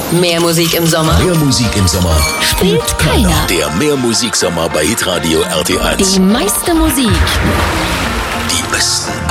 Mehr Musik im Sommer. Mehr Musik im Sommer Spielt keiner. Der Mehrmusiksommer bei Hitradio RT1. Die meiste Musik. Die besten